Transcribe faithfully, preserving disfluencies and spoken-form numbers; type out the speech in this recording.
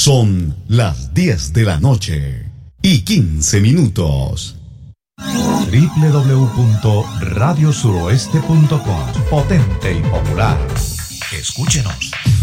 Son las diez de la noche y quince minutos. doble u doble u doble u punto radio suroeste punto com. Potente y popular. Escúchenos.